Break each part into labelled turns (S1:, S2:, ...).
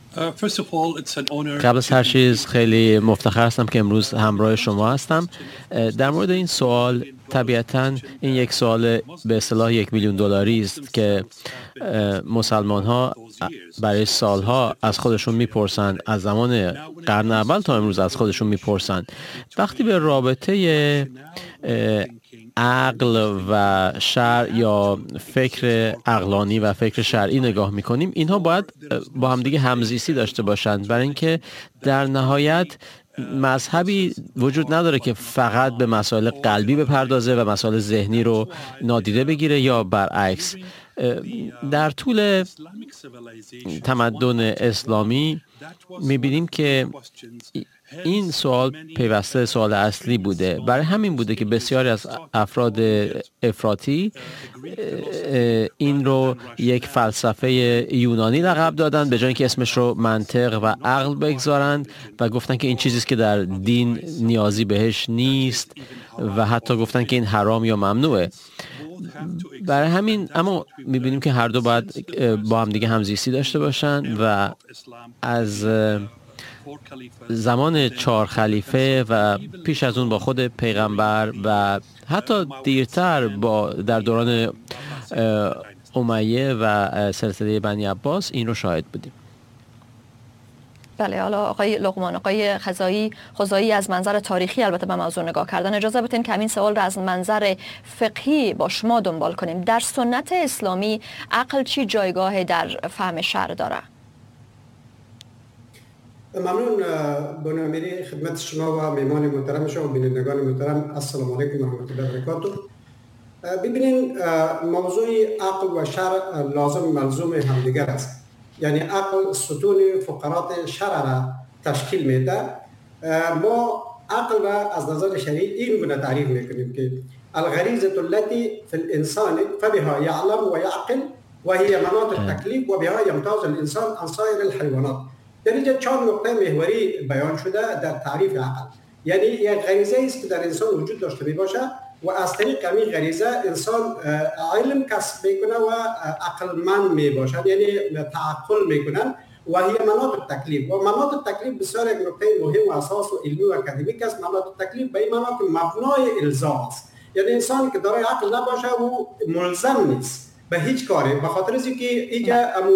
S1: قبل از هر چیز خیلی مفتخر هستم که امروز همراه شما هستم. در مورد این سوال، طبیعتاً این یک سوال به اصطلاح $1,000,000 است که مسلمان ها برای سالها از خودشون میپرسن، از زمان قرن اول تا امروز از خودشون میپرسن. وقتی به رابطه عقل و شرع یا فکر عقلانی و فکر شرعی نگاه میکنیم، اینها باید با همدیگه همزیستی داشته باشند، برای اینکه در نهایت مذهبی وجود نداره که فقط به مسائل قلبی بپردازه و مسائل ذهنی رو نادیده بگیره یا برعکس. در طول تمدن اسلامی میبینیم که این سوال پیوسته سوال اصلی بوده. برای همین بوده که بسیاری از افراد افراطی این رو یک فلسفه یونانی لقب دادن، به جای اینکه اسمش رو منطق و عقل بگذارند و گفتن که این چیزیست که در دین نیازی بهش نیست و حتی گفتن که این حرام یا ممنوعه. برای همین اما میبینیم که هر دو باید با هم دیگه همزیستی داشته باشن و از زمان 4 خلیفه و پیش از اون با خود پیغمبر و حتی دیرتر در دوران امیه و سلسله بنی عباس این رو شاهد بودیم.
S2: بله، حالا آقای لقمان، آقای خزایی از منظر تاریخی البته به موضوع نگاه کردن، اجازه بدین که همین سوال را از منظر فقهی با شما دنبال کنیم. در سنت اسلامی عقل چی جایگاه در فهم شرع داره؟
S3: ممنون بانو امیری، خدمت شما و میمان محترم شما و بینندگان محترم. السلام علیکم و رحمت الله و برکاته. ببینید، موضوع عقل و شرع لازم ملزوم همدیگر است. یعنی عقل ستون فقرات شرع را تشکیل میده. ما عقل را از نظر شرعی این گونه تعریف میکنیم که الغریزه التي في الانسان فبها يعلم ويعقل وهي مناط التکلیف و بها يمتاز الانسان عن سایر الحیوانات. در اینجا 4 نقطه محوری بیان شده در تعریف عقل. یعنی یک غریزه است که در انسان وجود داشته می باشه و از طریق همین غریزه انسان علم کسب میکنه و عقلمند می باشد، یعنی تعقل میکنن و هی مناط التکلیف. و مناط التکلیف بسیار یک نقطه مهم و اساس و علمی و اکادمیک است. مناط التکلیف به این معنا که مبنای الزام است، یعنی انسانی که دارای عقل نباشه او ملزم نیست به هیچ کاری، به خاطر از اینکه اینجا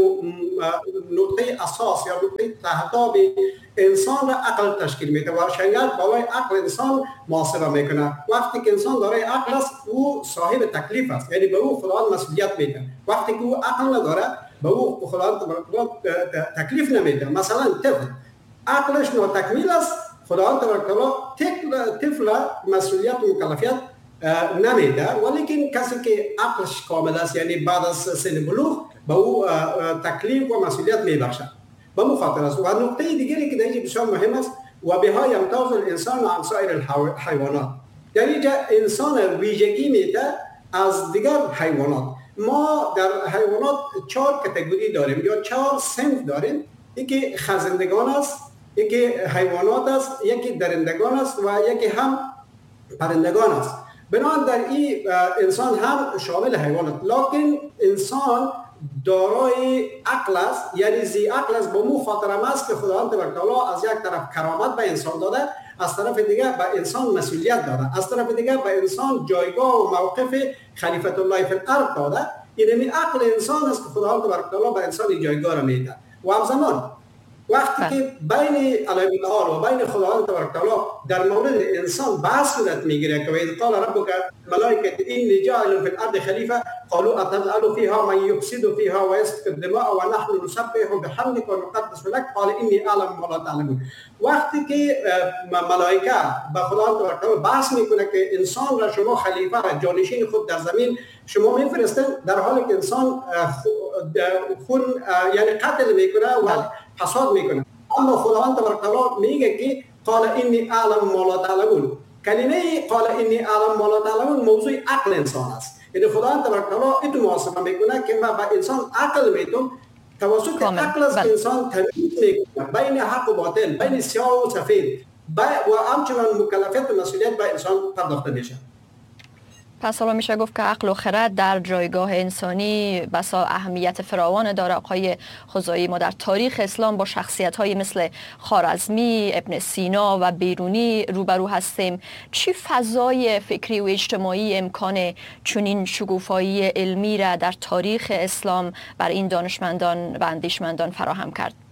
S3: نقطه اساس یا نقطه تهداب انسان را عقل تشکیل میده و شریعت بالای عقل انسان محاسبه میکنه. وقتی که انسان دارای عقل است او صاحب تکلیف است، یعنی به او خداوند مسئولیت میده. وقتی که او عقل نداره به او خداوند تکلیف نمیده. مثلا طفل عقلش ناتکمیل است، خداوند تبارک و تعالی طفل مسئولیت و مکلفیت نمیده، ولیکن کسی که عقلش کامل است، یعنی بعد از سن بلوغ به او تکلیف و مسئولیت میبخشد. به مخاطر است. و نقطه دیگری که در اینجا بسیار مهم است و بها یمتاز الانسان عن سایر الحیوانات، در اینجا انسان ویژگی میده از دیگر حیوانات. ما در حیوانات 4 کاتگوری داریم یا 4 صنف داریم. یکی خزندگان است، یکی حیوانات است، یکی درندگان است و یکی هم پرندگان است. بنابراین در این انسان هم شامل حیوانات، لکن انسان دارای عقل است، یعنی ذی عقل است. به مو خاطرم است که خداوند تبارک و تعالی از یک طرف کرامت به انسان داده، از طرف دیگر به انسان مسئولیت داده، از طرف دیگر به انسان جایگاه و موقف خلیفت الله فی الارض داده. این عقل انسان است که خداوند تبارک و تعالی به انسان جایگاه را میده. و همزمان وقتی که بین علیه الآل و بین خداوند تبارک و تعالی در مورد انسان بحث صورت میگیره که اذ قال ربک ملائکه انی جاعل فی الارض خلیفه قالوا اتجعل فیها من یفسد فیها و یسفک الدماء و نحن نسبح بحمدک و نقدس لک قال انی اعلم ما لا تعلمون. وقتی که ملائکه به خداوند تبارک و تعالی بحث میکنه که انسان را شما خلیفه را جانشین خود در زمین شما میفرستین، در حالی که انسان خون یعنی قتل میکنه و فساد میکنه، اما خداوند تبارک و تعالی میگه که قال انی اعلم ما لا تعلمون. کلمه قال انی اعلم ما لا تعلمون موضوع عقل انسان است. یعنی خداوند تبارک و تعالی اینو محاسبه میکنه که من به انسان عقل میدم، توسط عقل است که انسان تمیز میکنه بین حق و باطل، بین سیاه و سفید و همچنان مکلفیت و مسئولیت به انسان پرداخته میشه.
S2: پس حالا میشه گفت که عقل و خرد در جایگاه انسانی بسا اهمیت فراوان داره. آقای خزایی، ما در تاریخ اسلام با شخصیت‌های مثل خوارزمی، ابن سینا و بیرونی روبرو هستیم. چی فضای فکری و اجتماعی امکان چنین شگوفایی علمی را در تاریخ اسلام بر این دانشمندان و اندیشمندان فراهم کرد؟